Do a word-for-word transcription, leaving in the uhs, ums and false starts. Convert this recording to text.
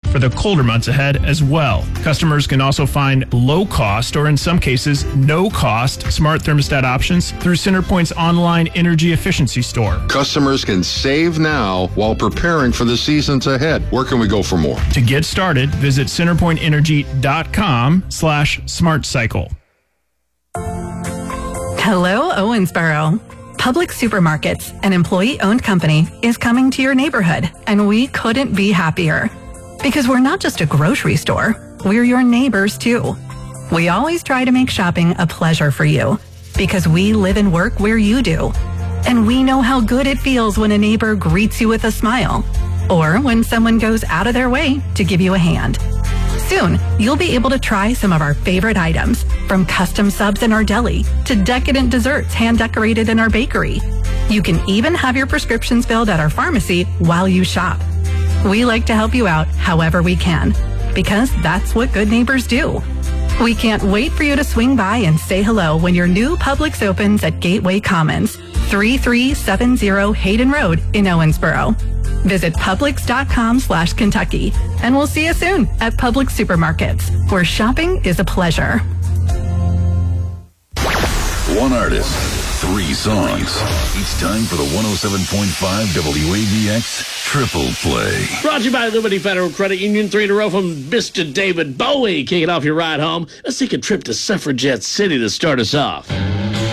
for the colder months ahead as well. Customers can also find low-cost, or in some cases, no-cost smart thermostat options through CenterPoint's online energy efficiency store. Customers can save now while preparing for the seasons ahead. Where can we go for more? To get started, visit centerpointenergy.com slash smart cycle. Hello, Owensboro. Public Supermarkets, an employee-owned company, is coming to your neighborhood, and we couldn't be happier. Because we're not just a grocery store, we're your neighbors too. We always try to make shopping a pleasure for you, because we live and work where you do. And we know how good it feels when a neighbor greets you with a smile, or when someone goes out of their way to give you a hand. Soon, you'll be able to try some of our favorite items, from custom subs in our deli to decadent desserts hand-decorated in our bakery. You can even have your prescriptions filled at our pharmacy while you shop. We like to help you out however we can, because that's what good neighbors do. We can't wait for you to swing by and say hello when your new Publix opens at Gateway Commons, thirty-three seventy Hayden Road in Owensboro. Visit Publix.com slash Kentucky, and we'll see you soon at Publix Supermarkets, where shopping is a pleasure. One artist, three songs. It's time for the one oh seven point five W A B X Triple Play. Brought to you by Liberty Federal Credit Union. Three in a row from Mister David Bowie. Kicking off your ride home. Let's take a trip to Suffragette City to start us off.